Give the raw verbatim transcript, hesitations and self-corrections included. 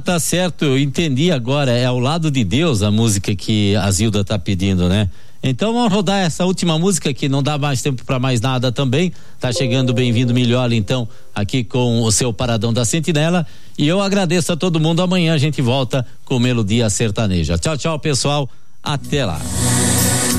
tá certo, eu entendi agora, é Ao Lado de Deus a música que a Zilda tá pedindo, né? Então vamos rodar essa última música que não dá mais tempo para mais nada também. Tá chegando Bem-vindo Melhor então aqui com o seu Paradão da Sentinela, e eu agradeço a todo mundo. Amanhã a gente volta com Melodia Sertaneja. Tchau, tchau, pessoal, até lá.